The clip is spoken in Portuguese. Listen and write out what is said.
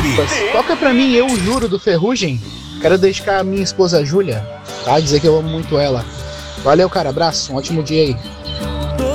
Toca pra mim, eu juro, do Ferrugem. Quero dedicar a minha esposa Júlia, tá? Dizer que eu amo muito ela. Valeu, cara, abraço, um ótimo dia aí.